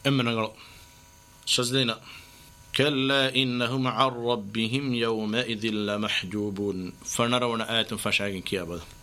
أمنا قال شزدينا كلا إنهم عن ربهم يومئذ لمحجوبون فنرون آيات فشاقين كيابا